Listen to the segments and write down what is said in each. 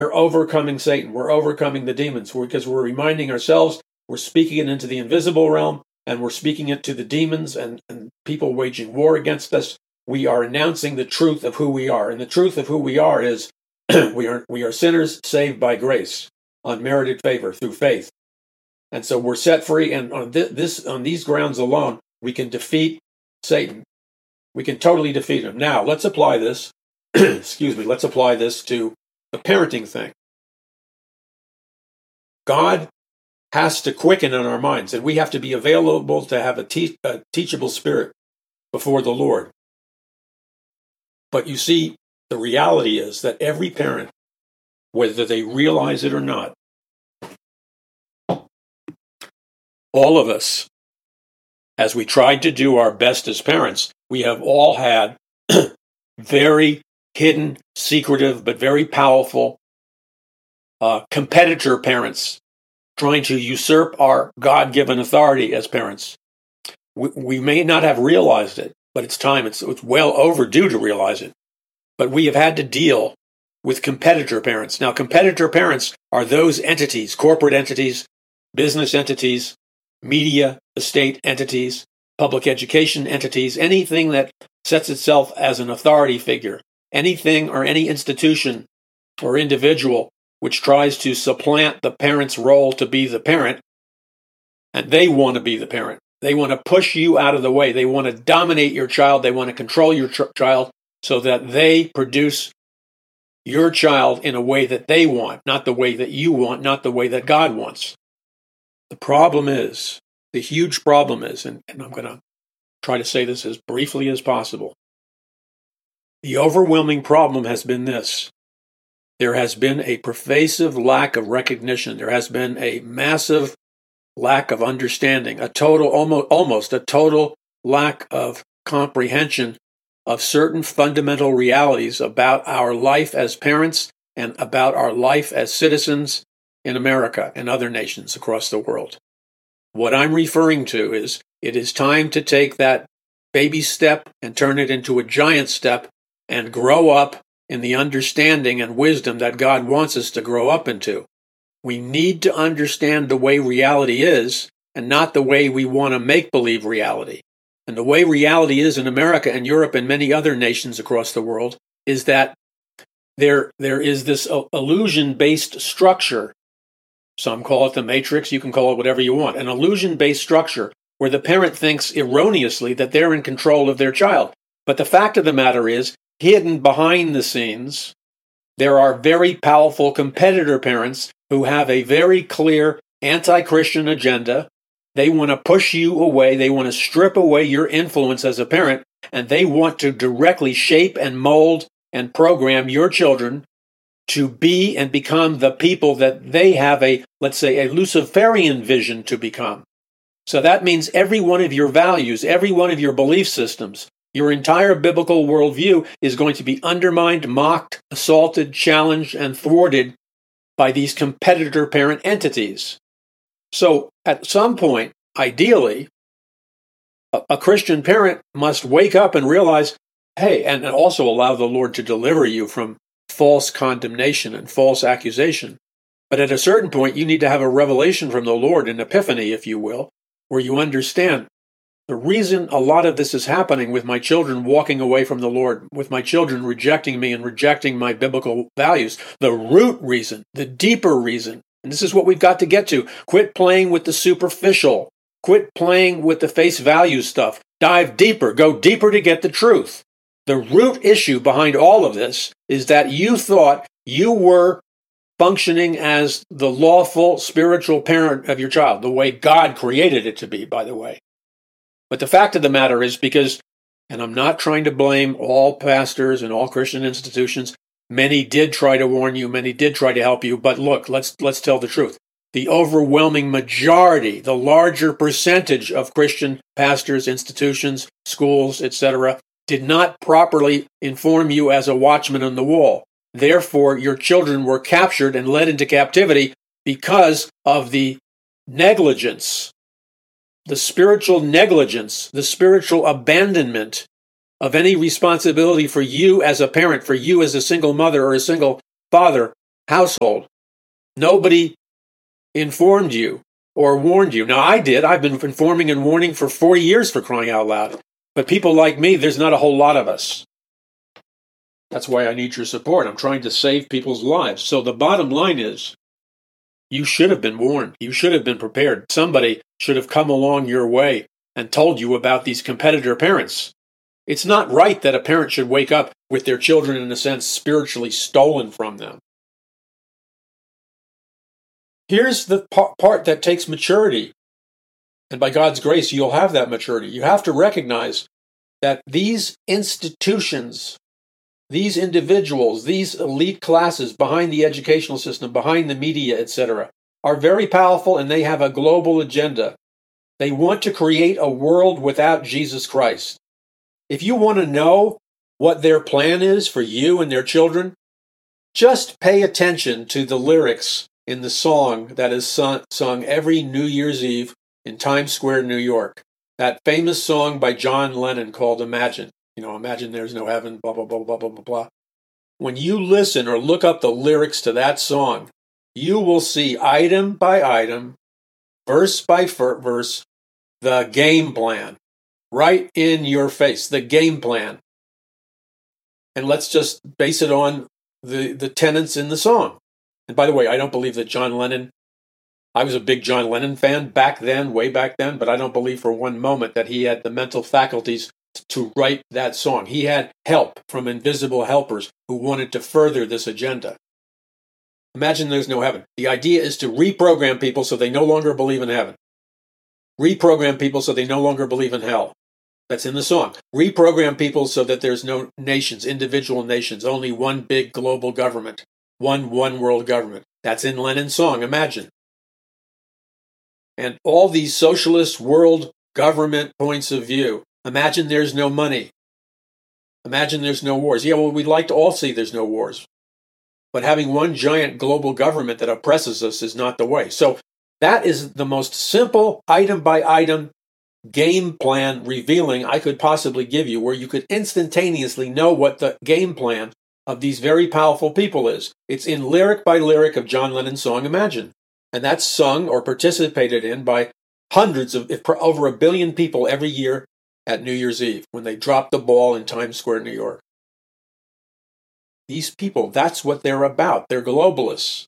We're overcoming Satan. We're overcoming the demons because we're reminding ourselves, we're speaking it into the invisible realm, and we're speaking it to the demons and people waging war against us. We are announcing the truth of who we are. And the truth of who we are is we are sinners saved by grace, unmerited favor through faith. And so we're set free, and on these grounds alone, we can defeat Satan. We can totally defeat him. Now, let's apply this, let's apply this to the parenting thing. God has to quicken in our minds, and we have to be available to have a teachable spirit before the Lord. But you see, the reality is that every parent, whether they realize it or not, all of us, as we tried to do our best as parents, we have all had very hidden, secretive, but very powerful competitor parents trying to usurp our God-given authority as parents. We may not have realized it, but it's time. It's well overdue to realize it. But we have had to deal with competitor parents. Now, competitor parents are those entities, corporate entities, business entities, media, estate entities, public education entities, anything that sets itself as an authority figure, anything or any institution or individual which tries to supplant the parent's role to be the parent, and they want to be the parent. They want to push you out of the way. They want to dominate your child. They want to control your child so that they produce your child in a way that they want, not the way that you want, not the way that God wants. The problem is, the huge problem is, and I'm going to try to say this as briefly as possible, the overwhelming problem has been this. There has been a pervasive lack of recognition. There has been a massive lack of understanding, almost a total lack of comprehension of certain fundamental realities about our life as parents and about our life as citizens in America and other nations across the world. What I'm referring to is it is time to take that baby step and turn it into a giant step and grow up in the understanding and wisdom that God wants us to grow up into. We need to understand the way reality is and not the way we want to make-believe reality. And the way reality is in America and Europe and many other nations across the world is that there is this illusion-based structure. Some call it the matrix, you can call it whatever you want. An illusion-based structure where the parent thinks erroneously that they're in control of their child. But the fact of the matter is, hidden behind the scenes, there are very powerful competitor parents who have a very clear anti-Christian agenda. They want to push you away. They want to strip away your influence as a parent, and they want to directly shape and mold and program your children to be and become the people that they have let's say, a Luciferian vision to become. So that means every one of your values, every one of your belief systems, your entire biblical worldview is going to be undermined, mocked, assaulted, challenged, and thwarted by these competitor parent entities. So at some point, ideally, a Christian parent must wake up and realize, hey, and also allow the Lord to deliver you from false condemnation and false accusation. But at a certain point, you need to have a revelation from the Lord, an epiphany, if you will, where you understand the reason a lot of this is happening with my children walking away from the Lord, with my children rejecting me and rejecting my biblical values, the root reason, the deeper reason, and this is what we've got to get to. Quit playing with the superficial. Quit playing with the face value stuff. Dive deeper. Go deeper to get the truth. The root issue behind all of this is that you thought you were functioning as the lawful spiritual parent of your child, the way God created it to be, by the way. But the fact of the matter is because, and I'm not trying to blame all pastors and all Christian institutions, many did try to warn you, many did try to help you, but look, let's tell the truth. The overwhelming majority, the larger percentage of Christian pastors, institutions, schools, etc., did not properly inform you as a watchman on the wall. Therefore, your children were captured and led into captivity because of the negligence, the spiritual negligence, the spiritual abandonment of any responsibility for you as a parent, for you as a single mother or a single father household. Nobody informed you or warned you. Now, I did. I've been informing and warning for 4 years, for crying out loud. But people like me, there's not a whole lot of us. That's why I need your support. I'm trying to save people's lives. So the bottom line is, you should have been warned. You should have been prepared. Somebody should have come along your way and told you about these competitor parents. It's not right that a parent should wake up with their children, in a sense, spiritually stolen from them. Here's the part that takes maturity. And by God's grace, you'll have that maturity. You have to recognize that these institutions, these individuals, these elite classes behind the educational system, behind the media, etc., are very powerful, and they have a global agenda. They want to create a world without Jesus Christ. If you want to know what their plan is for you and their children, just pay attention to the lyrics in the song that is sung every New Year's Eve in Times Square, New York. That famous song by John Lennon called Imagine. Imagine there's no heaven, blah, blah, blah, blah, blah, blah, blah. When you listen or look up the lyrics to that song, you will see item by item, verse by verse, the game plan. Right in your face, the game plan. And let's just base it on the tenets in the song. And by the way, I don't believe that John Lennon, I was a big John Lennon fan back then, way back then, but I don't believe for one moment that he had the mental faculties to write that song. He had help from invisible helpers who wanted to further this agenda. Imagine there's no heaven. The idea is to reprogram people so they no longer believe in heaven. Reprogram people so they no longer believe in hell. That's in the song. Reprogram people so that there's no nations, individual nations, only one big global government, one world government. That's in Lennon's song, Imagine. And all these socialist world government points of view. Imagine there's no money. Imagine there's no wars. Yeah, well, we'd like to all see there's no wars. But having one giant global government that oppresses us is not the way. So that is the most simple item by item game plan revealing I could possibly give you, where you could instantaneously know what the game plan of these very powerful people is. It's in lyric by lyric of John Lennon's song Imagine. And that's sung or participated in by hundreds of, over 1 billion people every year at New Year's Eve when they drop the ball in Times Square, New York. These people, that's what they're about. They're globalists.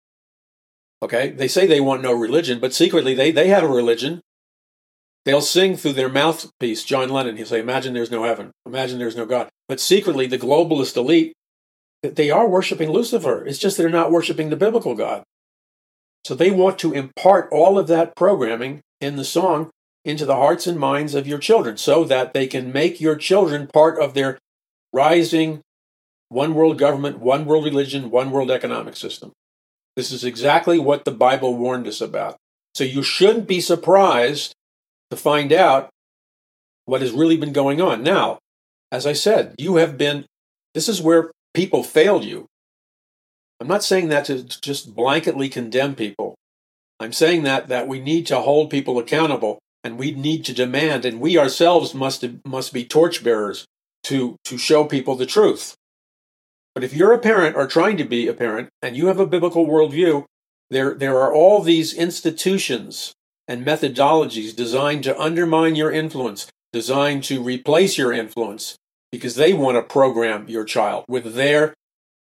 Okay? They say they want no religion, but secretly they have a religion. They'll sing through their mouthpiece, John Lennon. He'll say, imagine there's no heaven. Imagine there's no God. But secretly, the globalist elite, they are worshiping Lucifer. It's just they're not worshiping the biblical God. So they want to impart all of that programming in the song into the hearts and minds of your children so that they can make your children part of their rising one world government, one world religion, one world economic system. This is exactly what the Bible warned us about. So you shouldn't be surprised to find out what has really been going on. Now, as I said, this is where people failed you. I'm not saying that to just blanketly condemn people. I'm saying that we need to hold people accountable, and we need to demand, and we ourselves must be torchbearers to show people the truth. But if you're a parent or trying to be a parent, and you have a biblical worldview, there are all these institutions and methodologies designed to undermine your influence, designed to replace your influence, because they want to program your child with their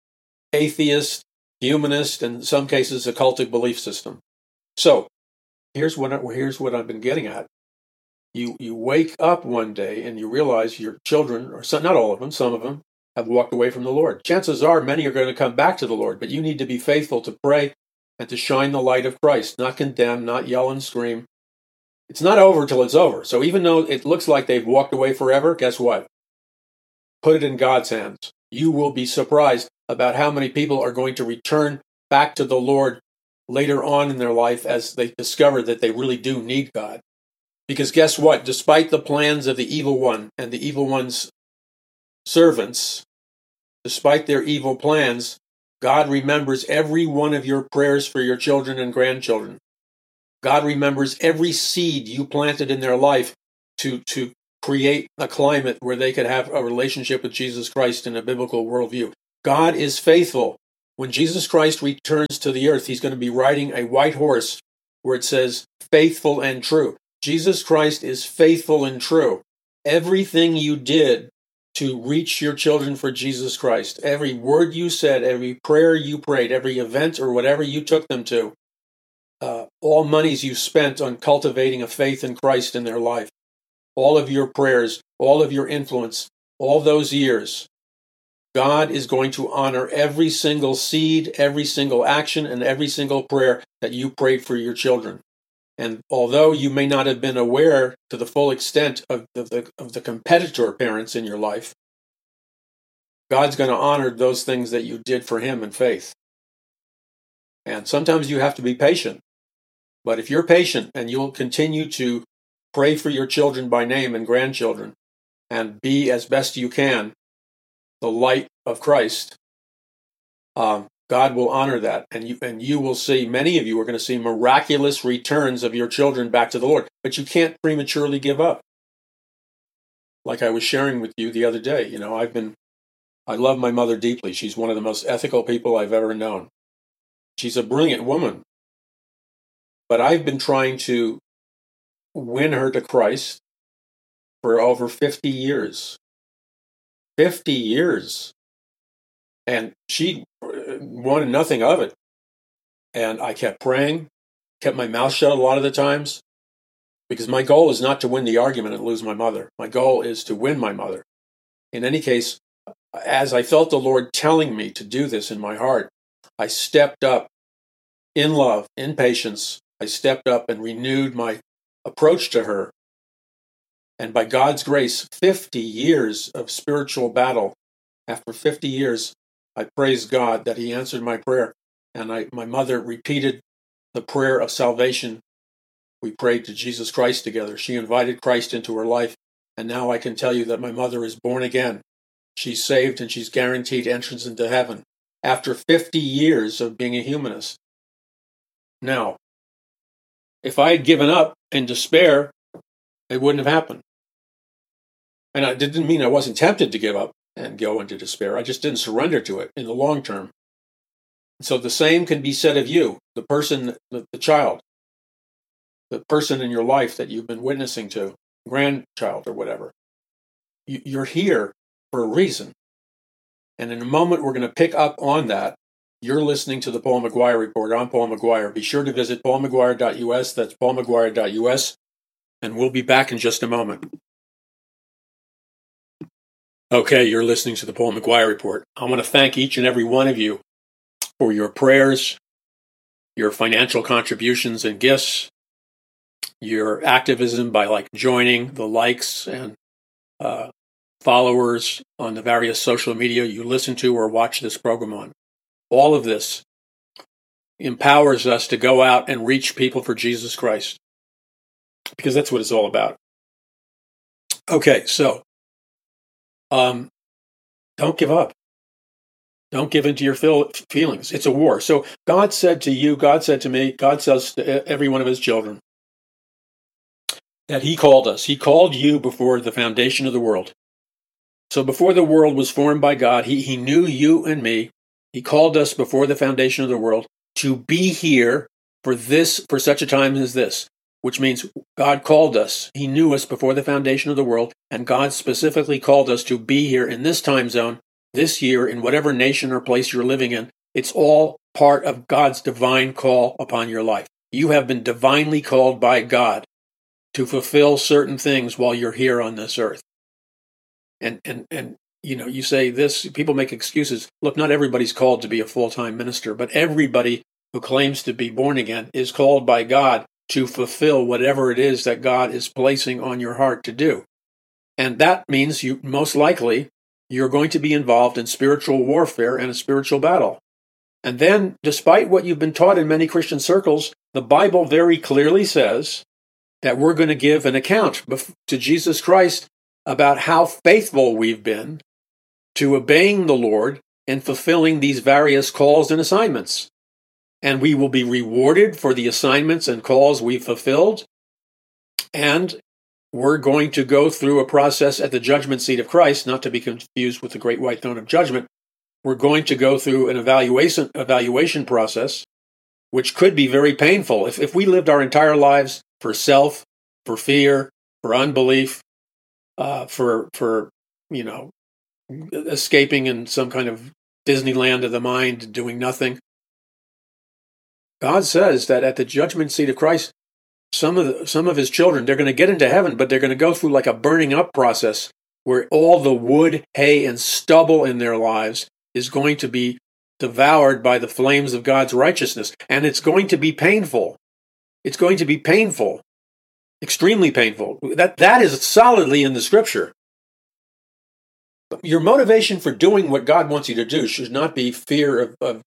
atheist, humanist, and in some cases occultic belief system. So here's what I've been getting at. You wake up one day and you realize your children, or some, not all of them, some of them, have walked away from the Lord. Chances are many are going to come back to the Lord, but you need to be faithful to pray and to shine the light of Christ, not condemn, not yell and scream. It's not over till it's over. So even though it looks like they've walked away forever, guess what? Put it in God's hands. You will be surprised about how many people are going to return back to the Lord later on in their life as they discover that they really do need God. Because guess what? Despite the plans of the evil one and the evil one's servants, despite their evil plans, God remembers every one of your prayers for your children and grandchildren. God remembers every seed you planted in their life to create a climate where they could have a relationship with Jesus Christ in a biblical worldview. God is faithful. when Jesus Christ returns to the earth, he's going to be riding a white horse where it says faithful and true. Jesus Christ is faithful and true. Everything you did to reach your children for Jesus Christ, every word you said, every prayer you prayed, every event or whatever you took them to, all monies you spent on cultivating a faith in Christ in their life, all of your prayers, all of your influence, all those years, God is going to honor every single seed, every single action, and every single prayer that you prayed for your children. And although you may not have been aware to the full extent of the competitor parents in your life, God's going to honor those things that you did for him in faith. And sometimes you have to be patient. But if you're patient and you'll continue to pray for your children by name and grandchildren and be as best you can the light of Christ, God will honor that. And you will see, many of you are going to see miraculous returns of your children back to the Lord. But you can't prematurely give up. Like I was sharing with you the other day, I love my mother deeply. She's one of the most ethical people I've ever known. She's a brilliant woman. But I've been trying to win her to Christ for over 50 years. 50 years. And she wanted nothing of it. And I kept praying, kept my mouth shut a lot of the times, because my goal is not to win the argument and lose my mother. My goal is to win my mother. In any case, as I felt the Lord telling me to do this in my heart, I stepped up in love, in patience. I stepped up and renewed my approach to her. And by God's grace, 50 years of spiritual battle. After 50 years, I praise God that he answered my prayer. And my mother repeated the prayer of salvation. We prayed to Jesus Christ together. She invited Christ into her life. And now I can tell you that my mother is born again. She's saved and she's guaranteed entrance into heaven after 50 years of being a humanist. Now, if I had given up in despair, it wouldn't have happened. And it didn't mean I wasn't tempted to give up and go into despair. I just didn't surrender to it in the long term. So the same can be said of you, the person, the child, the person in your life that you've been witnessing to, grandchild or whatever. You're here for a reason. And in a moment, we're going to pick up on that. You're listening to the Paul McGuire Report. I'm Paul McGuire. Be sure to visit paulmcguire.us. That's paulmcguire.us. And we'll be back in just a moment. Okay, you're listening to the Paul McGuire Report. I want to thank each and every one of you for your prayers, your financial contributions and gifts, your activism by joining the likes and followers on the various social media you listen to or watch this program on. All of this empowers us to go out and reach people for Jesus Christ, because that's what it's all about. Okay, so don't give up. Don't give in to your feelings. It's a war. So God said to you, God said to me, God says to every one of his children that he called us. He called you before the foundation of the world. So before the world was formed by God, he knew you and me. He called us before the foundation of the world to be here for such a time as this, which means God called us. He knew us before the foundation of the world, and God specifically called us to be here in this time zone, this year, in whatever nation or place you're living in. It's all part of God's divine call upon your life. You have been divinely called by God to fulfill certain things while you're here on this earth. And you say this, people make excuses. Look, not everybody's called to be a full-time minister, but everybody who claims to be born again is called by God to fulfill whatever it is that God is placing on your heart to do. And that means you most likely you're going to be involved in spiritual warfare and a spiritual battle. And then, despite what you've been taught in many Christian circles, the Bible very clearly says that we're going to give an account to Jesus Christ about how faithful we've been to obeying the Lord and fulfilling these various calls and assignments. And we will be rewarded for the assignments and calls we've fulfilled. And we're going to go through a process at the judgment seat of Christ, not to be confused with the great white throne of judgment, we're going to go through an evaluation process, which could be very painful. If we lived our entire lives for self, for fear, for unbelief, for escaping in some kind of Disneyland of the mind, doing nothing, God says that at the judgment seat of Christ, some of his children, they're going to get into heaven, but they're going to go through like a burning up process where all the wood, hay, and stubble in their lives is going to be devoured by the flames of God's righteousness. And it's going to be painful. It's going to be painful, extremely painful. That is solidly in the scripture. Your motivation for doing what God wants you to do should not be fear of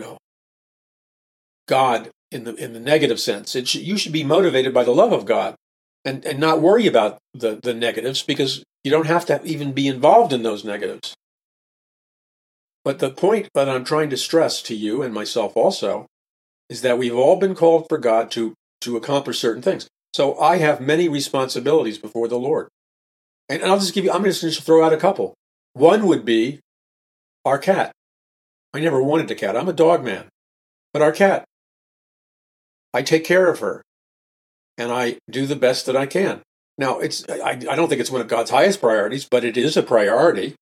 God in the negative sense. You should be motivated by the love of God and not worry about the negatives, because you don't have to even be involved in those negatives. But the point that I'm trying to stress to you and myself also is that we've all been called for God to accomplish certain things. So I have many responsibilities before the Lord. And I'm just going to throw out a couple. One would be our cat. I never wanted a cat. I'm a dog man. But our cat, I take care of her, and I do the best that I can. Now, I don't think it's one of God's highest priorities, but it is a priority.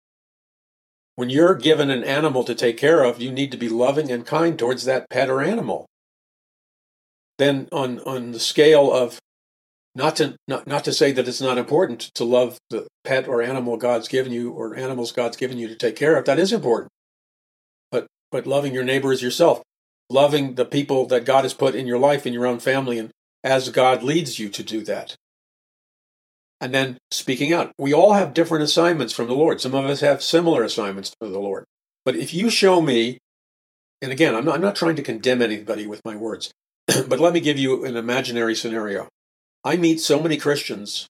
When you're given an animal to take care of, you need to be loving and kind towards that pet or animal. Then on the scale of not to say that it's not important to love the pet or animal God's given you, or animals God's given you to take care of, that is important. But loving your neighbor as yourself, loving the people that God has put in your life, in your own family, and as God leads you to do that. And then speaking out. We all have different assignments from the Lord. Some of us have similar assignments from the Lord. But if you show me, and again, I'm not trying to condemn anybody with my words, but let me give you an imaginary scenario. I meet so many Christians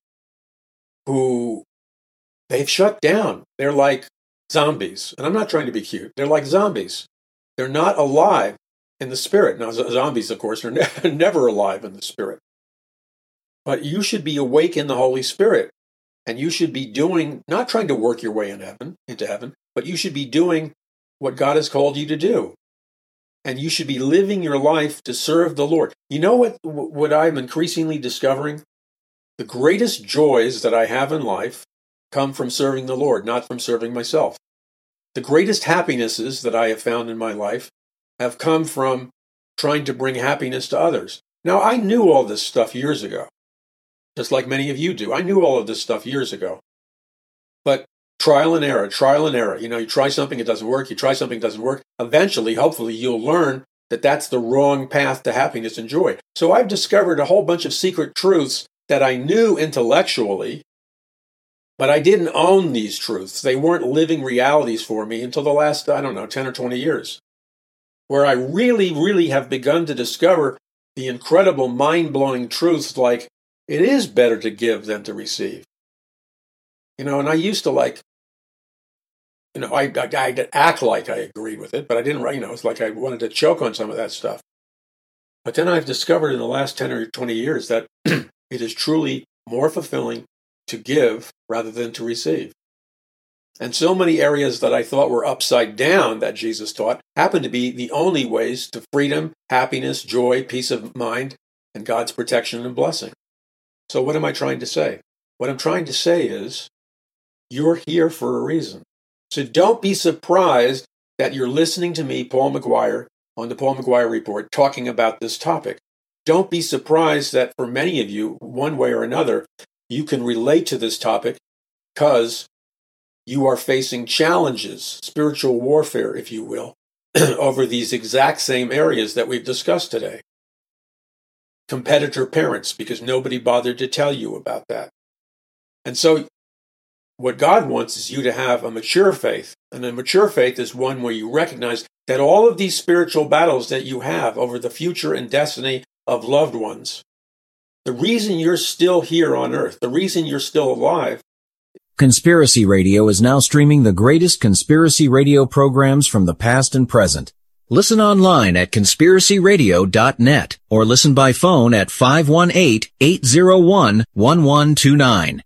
who they've shut down. They're like zombies. And I'm not trying to be cute. They're like zombies. They're not alive in the spirit. Now, zombies, of course, are never alive in the spirit. But you should be awake in the Holy Spirit. And you should be doing, not trying to work your way into heaven, but you should be doing what God has called you to do. And you should be living your life to serve the Lord. You know what I'm increasingly discovering? The greatest joys that I have in life come from serving the Lord, not from serving myself. The greatest happinesses that I have found in my life have come from trying to bring happiness to others. Now, I knew all this stuff years ago, just like many of you do. I knew all of this stuff years ago. But trial and error. You try something, it doesn't work. You try something, it doesn't work. Eventually, hopefully, you'll learn that that's the wrong path to happiness and joy. So I've discovered a whole bunch of secret truths that I knew intellectually, but I didn't own these truths. They weren't living realities for me until the last, 10 or 20 years, where I really, really have begun to discover the incredible, mind-blowing truths like it is better to give than to receive. And I used to I'd act like I agreed with it, but I didn't, it's like I wanted to choke on some of that stuff. But then I've discovered in the last 10 or 20 years that it is truly more fulfilling to give rather than to receive. And so many areas that I thought were upside down that Jesus taught happen to be the only ways to freedom, happiness, joy, peace of mind, and God's protection and blessing. So what am I trying to say? What I'm trying to say is, you're here for a reason. So don't be surprised that you're listening to me, Paul McGuire, on the Paul McGuire Report, talking about this topic. Don't be surprised that for many of you, one way or another, you can relate to this topic because you are facing challenges, spiritual warfare, if you will, over these exact same areas that we've discussed today. Competitor parents, because nobody bothered to tell you about that. And so what God wants is you to have a mature faith. And a mature faith is one where you recognize that all of these spiritual battles that you have over the future and destiny of loved ones, the reason you're still here on earth, the reason you're still alive. Conspiracy Radio is now streaming the greatest conspiracy radio programs from the past and present. Listen online at conspiracyradio.net or listen by phone at 518-801-1129,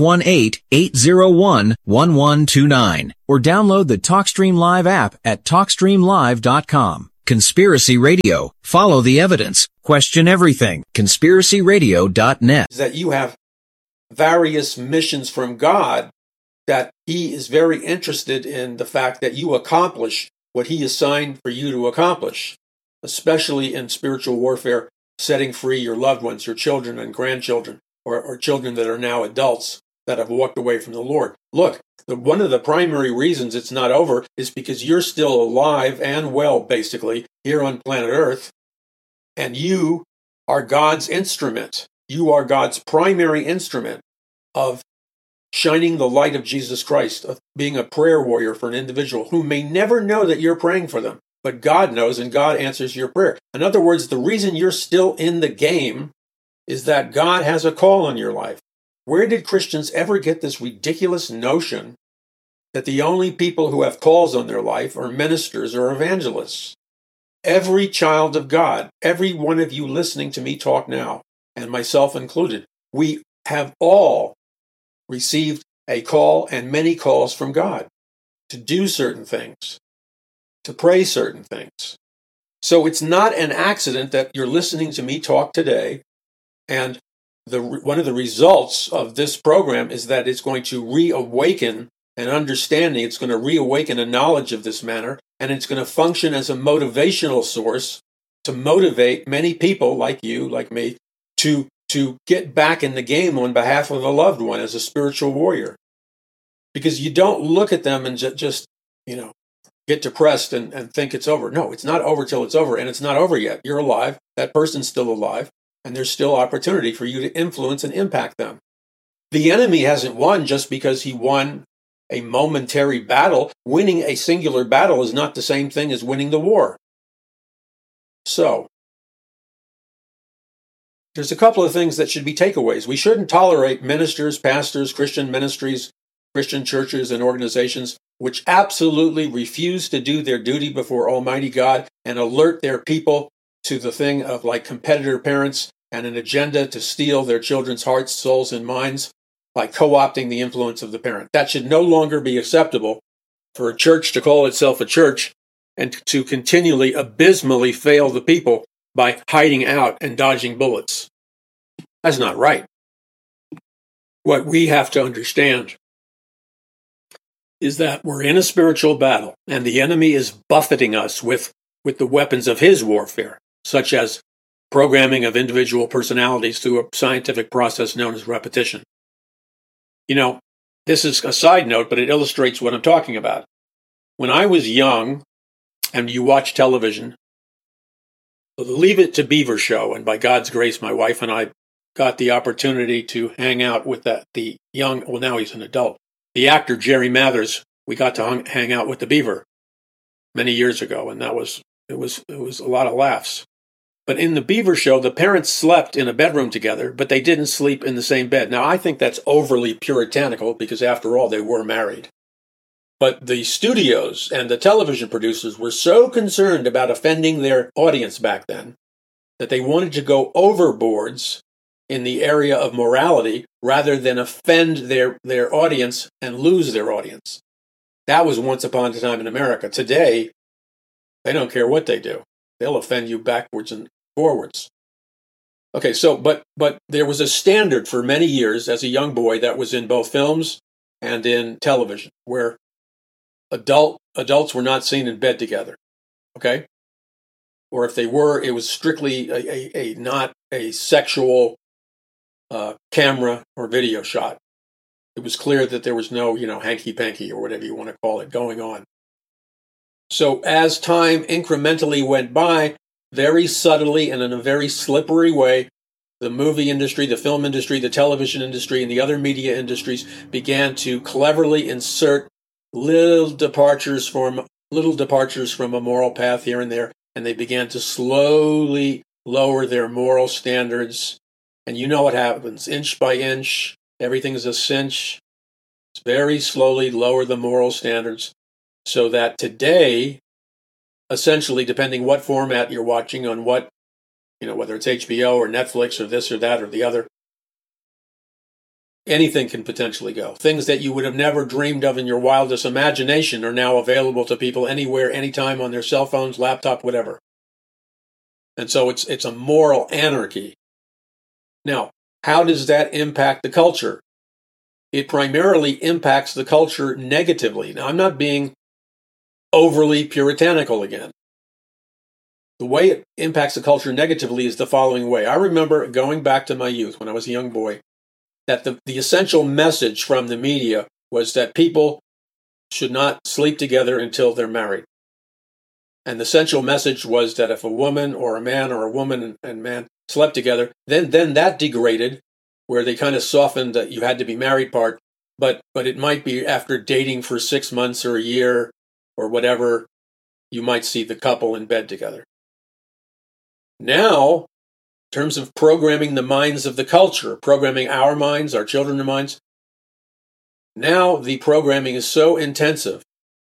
518-801-1129, or download the TalkStream Live app at TalkStreamLive.com. Conspiracy Radio. Follow the evidence. Question everything. conspiracyradio.net. Is that you have various missions from God that He is very interested in the fact that you accomplish what He assigned for you to accomplish, especially in spiritual warfare, setting free your loved ones, your children and grandchildren, or children that are now adults that have walked away from the Lord. Look, one of the primary reasons it's not over is because you're still alive and well, basically, here on planet Earth, and you are God's instrument. You are God's primary instrument of shining the light of Jesus Christ, of being a prayer warrior for an individual who may never know that you're praying for them, but God knows and God answers your prayer. In other words, the reason you're still in the game is that God has a call on your life. Where did Christians ever get this ridiculous notion that the only people who have calls on their life are ministers or evangelists? Every child of God, every one of you listening to me talk now, and myself included, we have all received a call and many calls from God to do certain things, to pray certain things. So it's not an accident that you're listening to me talk today, and one of the results of this program is that it's going to reawaken an understanding, it's going to reawaken a knowledge of this matter, and it's going to function as a motivational source to motivate many people like you, like me, to get back in the game on behalf of a loved one as a spiritual warrior. Because you don't look at them and just get depressed and think it's over. No, it's not over till it's over, and it's not over yet. You're alive. That person's still alive, and there's still opportunity for you to influence and impact them. The enemy hasn't won just because he won a momentary battle. Winning a singular battle is not the same thing as winning the war. So, there's a couple of things that should be takeaways. We shouldn't tolerate ministers, pastors, Christian ministries, Christian churches and organizations which absolutely refuse to do their duty before Almighty God and alert their people to the thing of like competitor parents and an agenda to steal their children's hearts, souls, and minds by co-opting the influence of the parent. That should no longer be acceptable for a church to call itself a church and to continually abysmally fail the people by hiding out and dodging bullets. That's not right. What we have to understand is that we're in a spiritual battle, and the enemy is buffeting us with the weapons of his warfare, such as programming of individual personalities through a scientific process known as repetition. This is a side note, but it illustrates what I'm talking about. When I was young, and you watch television, the Leave It to Beaver show, and by God's grace, my wife and I got the opportunity to hang out with the young, well, now he's an adult, the actor Jerry Mathers. We got to hang out with the beaver many years ago, and it was a lot of laughs. But in the Beaver show, the parents slept in a bedroom together, but they didn't sleep in the same bed. Now, I think that's overly puritanical because, after all, they were married. But the studios and the television producers were so concerned about offending their audience back then that they wanted to go overboards in the area of morality rather than offend their audience and lose their audience. That was once upon a time in America. Today, they don't care what they do. They'll offend you backwards and forwards. Okay, so, but there was a standard for many years as a young boy that was in both films and in television, where adults were not seen in bed together, okay? Or if they were, it was strictly not a sexual camera or video shot. It was clear that there was no, hanky-panky or whatever you want to call it going on. So as time incrementally went by, very subtly and in a very slippery way, the movie industry, the film industry, the television industry, and the other media industries began to cleverly insert little departures from a moral path here and there, and they began to slowly lower their moral standards. And you know what happens. Inch by inch, everything is a cinch. It's very slowly lower the moral standards so that today essentially, depending what format you're watching on what, whether it's HBO or Netflix or this or that or the other, anything can potentially go. Things that you would have never dreamed of in your wildest imagination are now available to people anywhere, anytime on their cell phones, laptop, whatever. And so it's a moral anarchy. Now, how does that impact the culture? It primarily impacts the culture negatively. Now, I'm not being overly puritanical again. The way it impacts the culture negatively is the following way. I remember going back to my youth when I was a young boy, that the essential message from the media was that people should not sleep together until they're married. And the essential message was that if a woman or a man or a woman and man slept together, then that degraded, where they kind of softened that you had to be married part, but it might be after dating for 6 months or a year or whatever, you might see the couple in bed together. Now, in terms of programming the minds of the culture, programming our minds, our children's minds, now the programming is so intensive.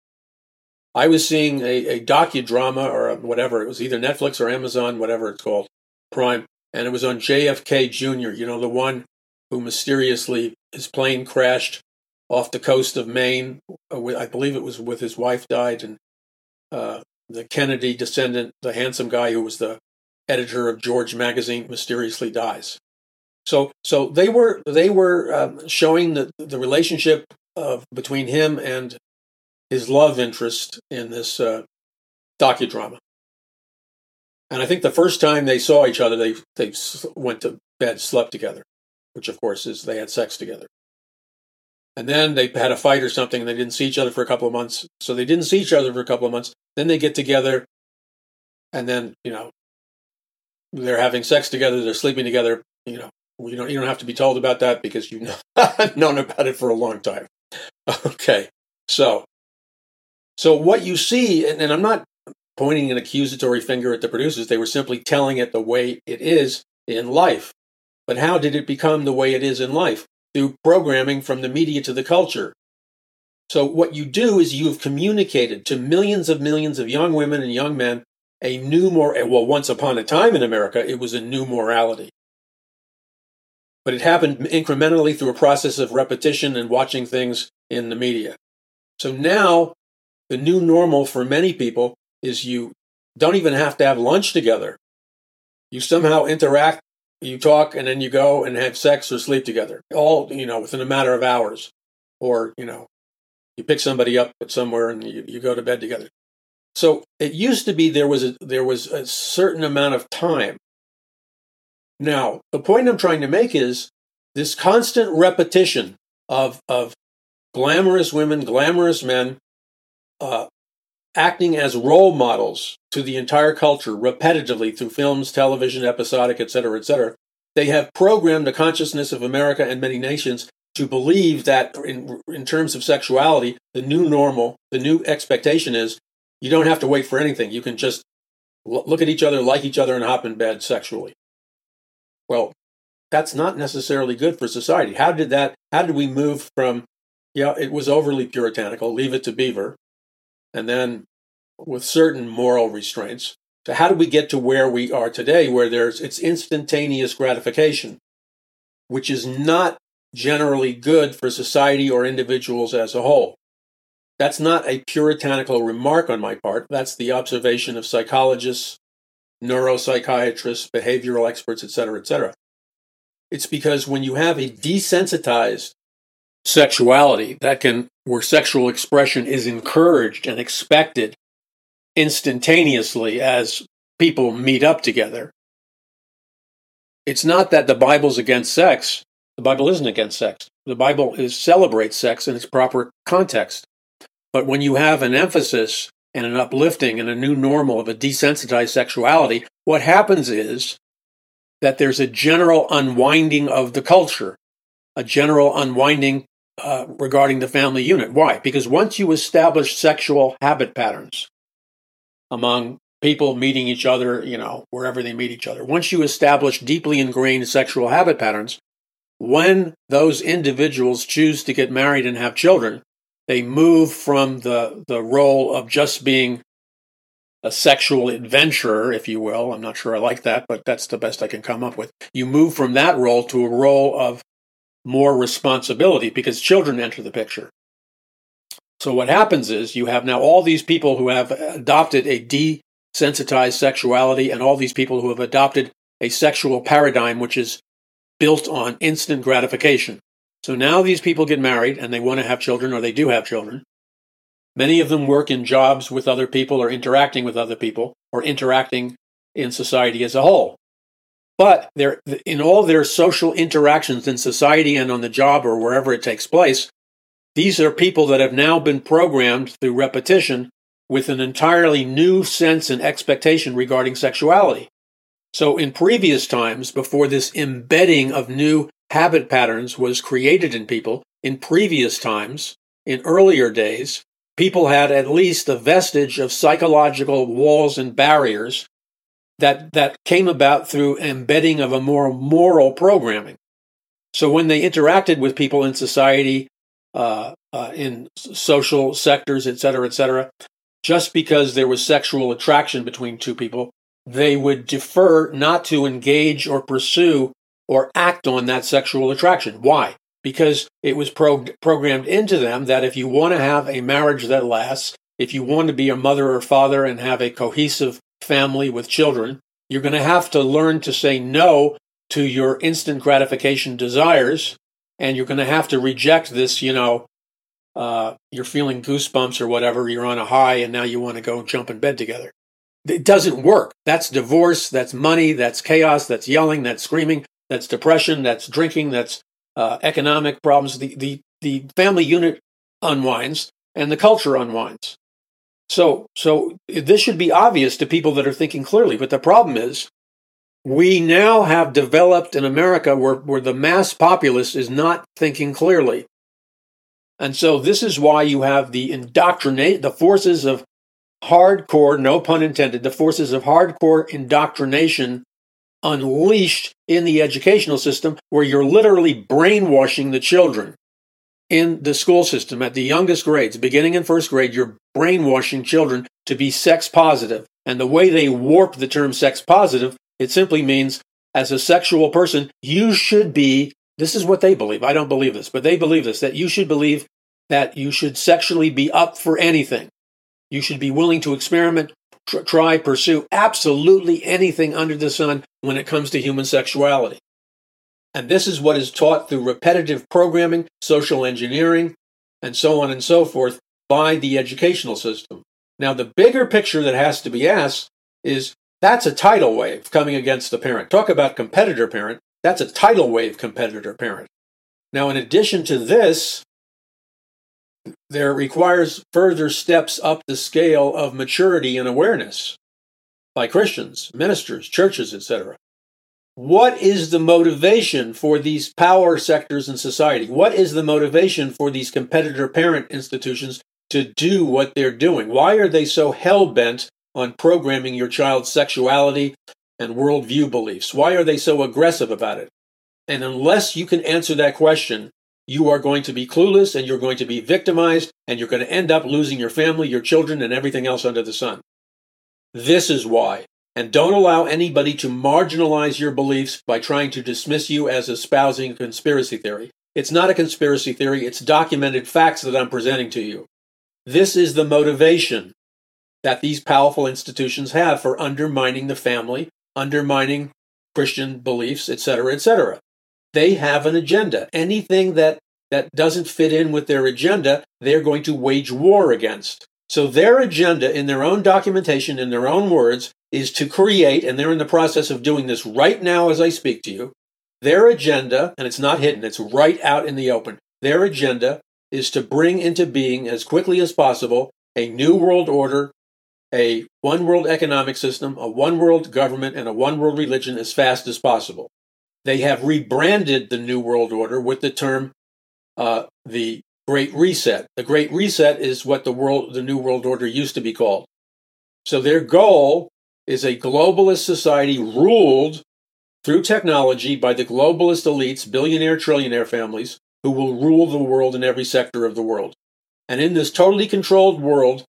I was seeing a docudrama or whatever, it was either Netflix or Amazon, whatever it's called, Prime, and it was on JFK Jr., the one who mysteriously, his plane crashed off the coast of Maine. I believe it was with his wife died, and the Kennedy descendant, the handsome guy who was the editor of George magazine, mysteriously dies. So they were showing the relationship between him and his love interest in this docudrama. And I think the first time they saw each other, they went to bed, slept together, which of course is they had sex together. And then they had a fight or something, and they didn't see each other for a couple of months. So they didn't see each other for a couple of months. Then they get together, and then they're having sex together, they're sleeping together. You don't have to be told about that because you've known about it for a long time. Okay, so what you see, and I'm not pointing an accusatory finger at the producers, they were simply telling it the way it is in life. But how did it become the way it is in life? Through programming from the media to the culture. So what you do is you've communicated to millions of young women and young men a new once upon a time in America, it was a new morality. But it happened incrementally through a process of repetition and watching things in the media. So now, the new normal for many people is you don't even have to have lunch together. You somehow interact, you talk, and then you go and have sex or sleep together, all, within a matter of hours. Or, you pick somebody up somewhere and you go to bed together. So it used to be there was a certain amount of time. Now, the point I'm trying to make is this constant repetition of glamorous women, glamorous men, acting as role models to the entire culture repetitively through films, television, episodic, etc., they have programmed the consciousness of America and many nations to believe that in terms of sexuality, the new normal, the new expectation is you don't have to wait for anything. You can just look at each other, like each other, and hop in bed sexually. Well, that's not necessarily good for society. How did we move from, it was overly puritanical, leave it to Beaver, and then with certain moral restraints. So how did we get to where we are today, where it's instantaneous gratification, which is not generally good for society or individuals as a whole? That's not a puritanical remark on my part. That's the observation of psychologists, neuropsychiatrists, behavioral experts, etc., etc. It's because when you have a desensitized sexuality where sexual expression is encouraged and expected instantaneously as people meet up together, it's not that the Bible's against sex. The Bible isn't against sex. The Bible celebrates sex in its proper context. But when you have an emphasis and an uplifting and a new normal of a desensitized sexuality, what happens is that there's a general unwinding of the culture, a general unwinding regarding the family unit. Why? Because once you establish sexual habit patterns among people meeting each other, wherever they meet each other, once you establish deeply ingrained sexual habit patterns, when those individuals choose to get married and have children, they move from the role of just being sexual adventurer, if you will. I'm not sure I like that, but that's the best I can come up with. You move from that role to a role of more responsibility because children enter the picture. So what happens is you have now all these people who have adopted a desensitized sexuality and all these people who have adopted a sexual paradigm which is built on instant gratification. So now these people get married and they want to have children, or they do have children. Many of them work in jobs with other people or interacting with other people or interacting in society as a whole. But in all their social interactions in society and on the job or wherever it takes place, these are people that have now been programmed through repetition with an entirely new sense and expectation regarding sexuality. So in previous times, before this embedding of new habit patterns was created in people, in previous times, in earlier days, people had at least a vestige of psychological walls and barriers that came about through embedding of a more moral programming. So when they interacted with people in society, in social sectors, et cetera, just because there was sexual attraction between two people, they would defer not to engage or pursue or act on that sexual attraction. Why? Because it was programmed into them that if you want to have a marriage that lasts, if you want to be a mother or father and have a cohesive family with children, you're going to have to learn to say no to your instant gratification desires, and you're going to have to reject this, you're feeling goosebumps or whatever, you're on a high and now you want to go jump in bed together. It doesn't work. That's divorce, that's money, that's chaos, that's yelling, that's screaming, that's depression, that's drinking, that's economic problems. The family unit unwinds and the culture unwinds. So this should be obvious to people that are thinking clearly. But the problem is we now have developed in America where the mass populace is not thinking clearly. And so this is why you have the forces of hardcore, no pun intended, the forces of hardcore indoctrination unleashed in the educational system, where you're literally brainwashing the children in the school system at the youngest grades. Beginning in first grade, you're brainwashing children to be sex positive. And the way they warp the term sex positive, it simply means as a sexual person, you should be, this is what they believe. I don't believe this, but they believe this, that you should believe that you should sexually be up for anything. You should be willing to experiment, try, pursue absolutely anything under the sun when it comes to human sexuality. And this is what is taught through repetitive programming, social engineering, and so on and so forth by the educational system. Now, the bigger picture that has to be asked is that's a tidal wave coming against the parent. Talk about competitor parent. That's a tidal wave competitor parent. Now, in addition to this, there requires further steps up the scale of maturity and awareness by Christians, ministers, churches, etc. What is the motivation for these power sectors in society? What is the motivation for these competitor parent institutions to do what they're doing? Why are they so hell-bent on programming your child's sexuality and worldview beliefs? Why are they so aggressive about it? And unless you can answer that question, you are going to be clueless and you're going to be victimized and you're going to end up losing your family, your children, and everything else under the sun. This is why. And don't allow anybody to marginalize your beliefs by trying to dismiss you as espousing a conspiracy theory. It's not a conspiracy theory. It's documented facts that I'm presenting to you. This is the motivation that these powerful institutions have for undermining the family, undermining Christian beliefs, etc., etc. They have an agenda. Anything that doesn't fit in with their agenda, they're going to wage war against. So their agenda, in their own documentation, in their own words, is to create, and they're in the process of doing this right now as I speak to you, their agenda, and it's not hidden, it's right out in the open, their agenda is to bring into being as quickly as possible a new world order, a one world economic system, a one world government, and a one world religion as fast as possible. They have rebranded the New World Order with the term the Great Reset. The Great Reset is what the New World Order used to be called. So their goal is a globalist society ruled through technology by the globalist elites, billionaire, trillionaire families, who will rule the world in every sector of the world. And in this totally controlled world,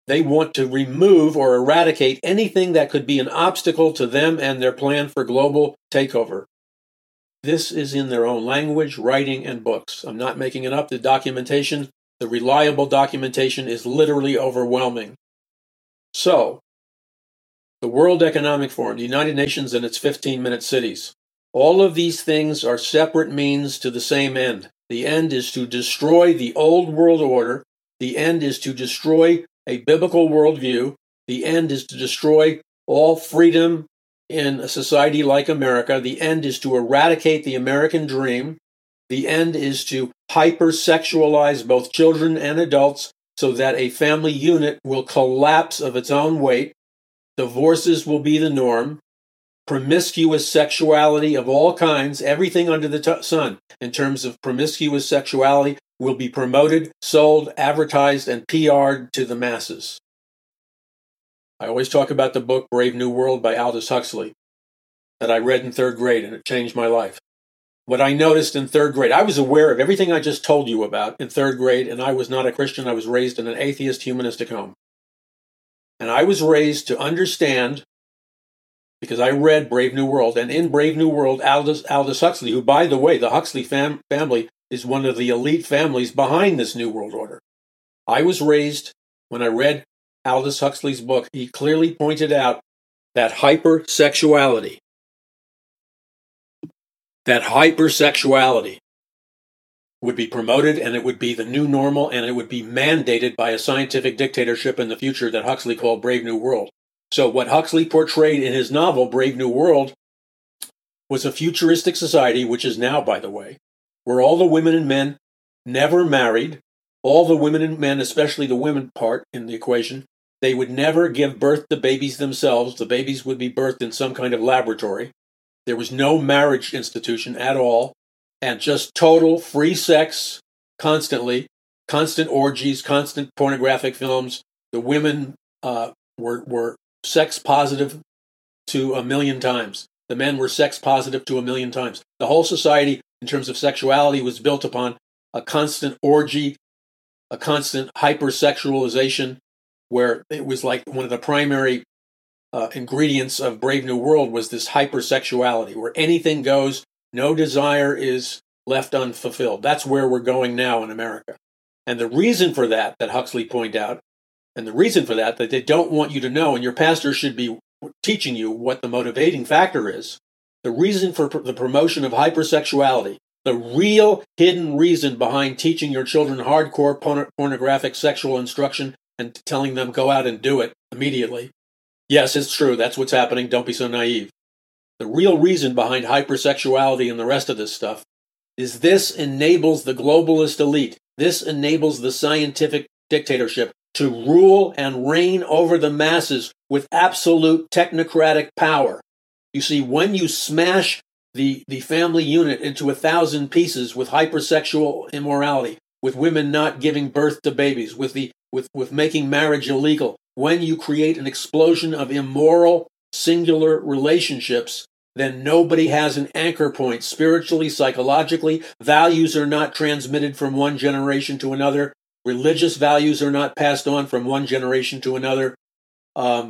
They want to remove or eradicate anything that could be an obstacle to them and their plan for global takeover. This is in their own language, writing, and books. I'm not making it up. The documentation, the reliable documentation, is literally overwhelming. So, the World Economic Forum, the United Nations and its 15-minute cities, all of these things are separate means to the same end. The end is to destroy the old world order. The end is to destroy a biblical worldview. The end is to destroy all freedom in a society like America. The end is to eradicate the American dream. The end is to hypersexualize both children and adults so that a family unit will collapse of its own weight. Divorces will be the norm. Promiscuous sexuality of all kinds, everything under the sun in terms of promiscuous sexuality will be promoted, sold, advertised, and PR'd to the masses. I always talk about the book Brave New World by Aldous Huxley that I read in third grade, and it changed my life. What I noticed in third grade, I was aware of everything I just told you about in third grade, and I was not a Christian. I was raised in an atheist, humanistic home. And I was raised to understand, because I read Brave New World, and in Brave New World, Aldous Huxley, who, by the way, the Huxley family is one of the elite families behind this New World Order. I was raised, when I read Aldous Huxley's book, he clearly pointed out that hypersexuality would be promoted, and it would be the new normal, and it would be mandated by a scientific dictatorship in the future that Huxley called Brave New World. So what Huxley portrayed in his novel, Brave New World, was a futuristic society, which is now, by the way, where all the women and men never married, all the women and men, especially the women part in the equation, they would never give birth to babies themselves. The babies would be birthed in some kind of laboratory. There was no marriage institution at all, and just total free sex constantly, constant orgies, constant pornographic films. The women were sex positive to 1,000,000 times. The men were sex positive to 1,000,000 times. The whole society, in terms of sexuality, was built upon a constant orgy, a constant hypersexualization, where it was like one of the primary ingredients of Brave New World was this hypersexuality, where anything goes, no desire is left unfulfilled. That's where we're going now in America. And the reason for that Huxley pointed out, and the reason for that they don't want you to know, and your pastor should be teaching you what the motivating factor is, the reason for the promotion of hypersexuality, the real hidden reason behind teaching your children hardcore pornographic sexual instruction and telling them go out and do it immediately. Yes, it's true. That's what's happening. Don't be so naive. The real reason behind hypersexuality and the rest of this stuff is this enables the globalist elite. This enables the scientific dictatorship to rule and reign over the masses with absolute technocratic power. You see, when you smash the family unit into 1,000 pieces with hypersexual immorality, with women not giving birth to babies, with making marriage illegal, when you create an explosion of immoral, singular relationships, then nobody has an anchor point spiritually, psychologically. Values are not transmitted from one generation to another. Religious values are not passed on from one generation to another. A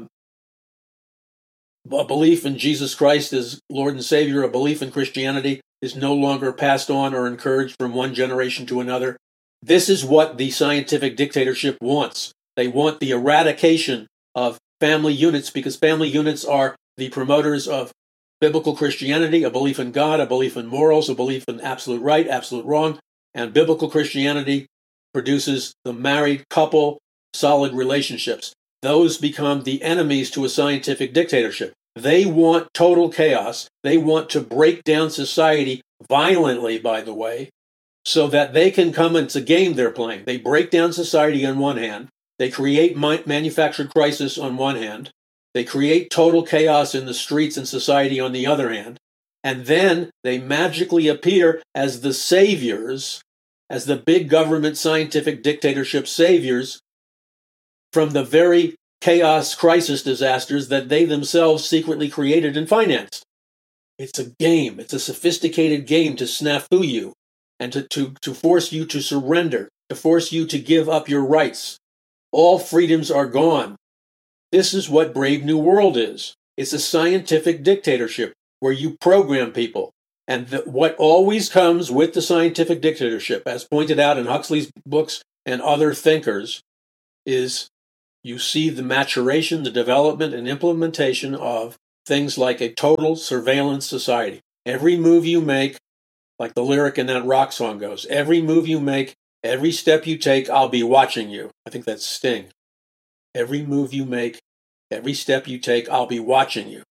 belief in Jesus Christ as Lord and Savior, a belief in Christianity is no longer passed on or encouraged from one generation to another. This is what the scientific dictatorship wants. They want the eradication of family units, because family units are the promoters of biblical Christianity, a belief in God, a belief in morals, a belief in absolute right, absolute wrong, and biblical Christianity produces the married couple, solid relationships. Those become the enemies to a scientific dictatorship. They want total chaos. They want to break down society violently, by the way, so that they can come. It's a game they're playing. They break down society on one hand. They create manufactured crisis on one hand. They create total chaos in the streets and society on the other hand. And then they magically appear as the saviors, as the big government scientific dictatorship saviors from the very chaos crisis disasters that they themselves secretly created and financed. It's a game. It's a sophisticated game to snafu you and to force you to surrender, to force you to give up your rights. All freedoms are gone. This is what Brave New World is. It's a scientific dictatorship where you program people. And what always comes with the scientific dictatorship, as pointed out in Huxley's books and other thinkers, is you see the maturation, the development, and implementation of things like a total surveillance society. Every move you make, like the lyric in that rock song goes, every move you make, every step you take, I'll be watching you. I think that's Sting. Every move you make, every step you take, I'll be watching you.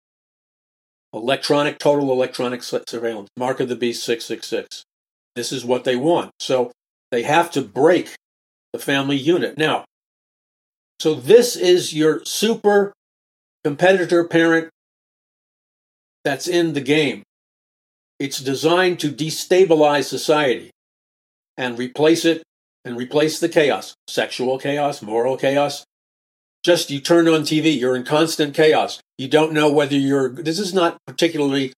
Total electronic surveillance. Mark of the Beast 666. This is what they want. So they have to break the family unit. Now, so this is your super competitor parent that's in the game. It's designed to destabilize society and replace the chaos. Sexual chaos, moral chaos. Just you turn on TV, you're in constant chaos. You don't know whether this is not particularly,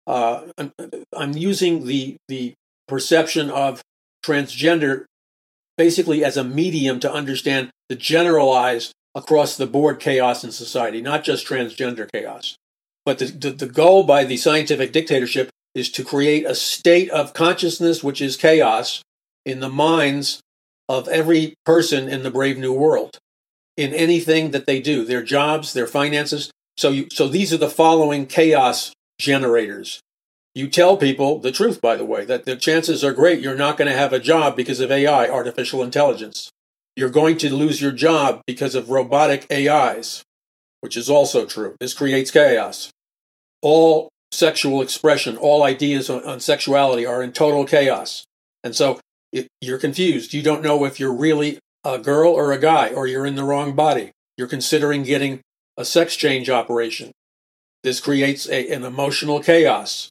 I'm using the perception of transgender basically as a medium to understand the generalized across the board chaos in society, not just transgender chaos. But the goal by the scientific dictatorship is to create a state of consciousness which is chaos in the minds of every person in the Brave New World, in anything that they do, their jobs, their finances. So these are the following chaos generators. You tell people the truth, by the way, that the chances are great you're not going to have a job because of AI, artificial intelligence. You're going to lose your job because of robotic AIs, which is also true. This creates chaos. All sexual expression, all ideas on sexuality are in total chaos. And so you're confused. You don't know if you're really a girl or a guy, or you're in the wrong body. You're considering getting a sex change operation. This creates an emotional chaos.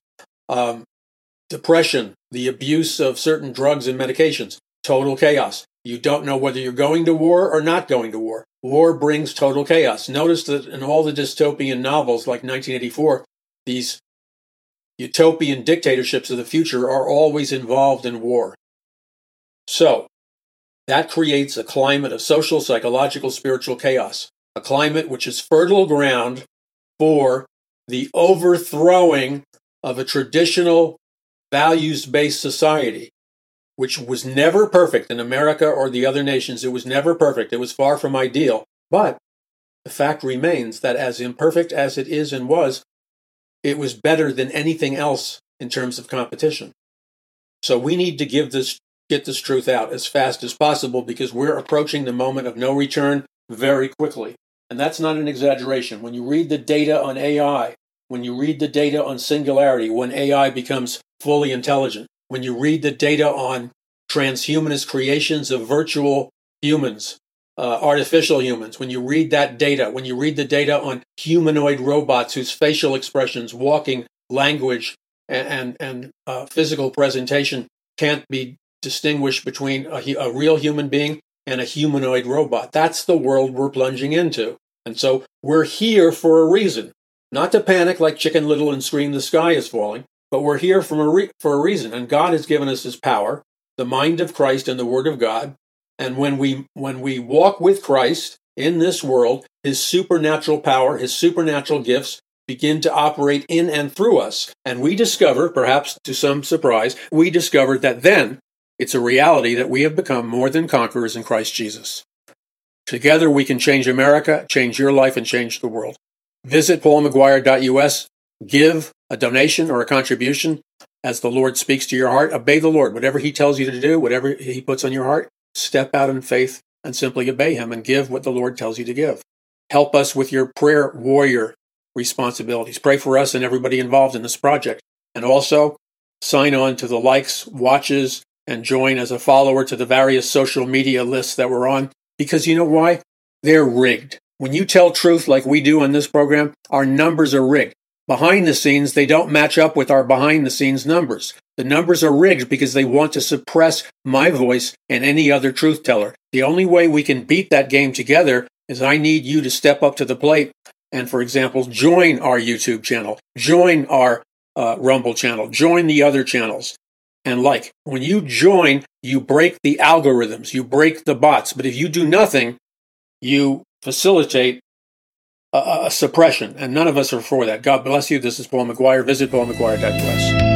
Depression, the abuse of certain drugs and medications, total chaos. You don't know whether you're going to war or not going to war. War brings total chaos. Notice that in all the dystopian novels like 1984, these utopian dictatorships of the future are always involved in war. So, that creates a climate of social, psychological, spiritual chaos. A climate which is fertile ground for the overthrowing of a traditional values-based society, which was never perfect in America or the other nations. It was never perfect. It was far from ideal. But the fact remains that as imperfect as it is and was, it was better than anything else in terms of competition. So we need to get this truth out as fast as possible, because we're approaching the moment of no return very quickly. And that's not an exaggeration. When you read the data on AI, when you read the data on singularity, when AI becomes fully intelligent, when you read the data on transhumanist creations of virtual humans, artificial humans, when you read that data, when you read the data on humanoid robots whose facial expressions, walking, language, and physical presentation can't be distinguished between a real human being and a humanoid robot. That's the world we're plunging into. And so we're here for a reason. Not to panic like Chicken Little and scream the sky is falling, but we're here for a reason. And God has given us his power, the mind of Christ and the word of God. And when we walk with Christ in this world, his supernatural power, his supernatural gifts begin to operate in and through us. And we discover, perhaps to some surprise, we discovered that then it's a reality that we have become more than conquerors in Christ Jesus. Together we can change America, change your life, and change the world. Visit paulmcguire.us, give a donation or a contribution as the Lord speaks to your heart. Obey the Lord. Whatever he tells you to do, whatever he puts on your heart, step out in faith and simply obey him and give what the Lord tells you to give. Help us with your prayer warrior responsibilities. Pray for us and everybody involved in this project. And also sign on to the likes, watches, and join as a follower to the various social media lists that we're on. Because you know why? They're rigged. When you tell truth like we do on this program, our numbers are rigged. Behind the scenes, they don't match up with our behind the scenes numbers. The numbers are rigged because they want to suppress my voice and any other truth teller. The only way we can beat that game together is I need you to step up to the plate and, for example, join our YouTube channel, join our Rumble channel, join the other channels. And when you join, you break the algorithms, you break the bots. But if you do nothing, you facilitate a suppression, and none of us are for that. God bless you. This is Paul McGuire. Visit paulmcguire.us.